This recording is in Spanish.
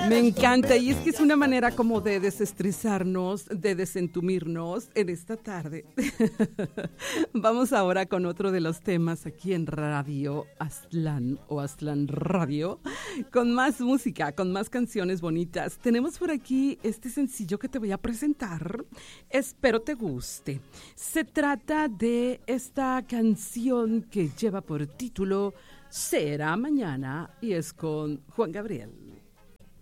Me encanta, y es que es una manera como de desestresarnos, de desentumirnos en esta tarde. Vamos ahora con otro de los temas aquí en Radio Aztlán o Aztlán Radio, con más música, con más canciones bonitas. Tenemos por aquí este sencillo que te voy a presentar. Espero te guste. Se trata de esta canción que lleva por título Será Mañana y es con Juan Gabriel.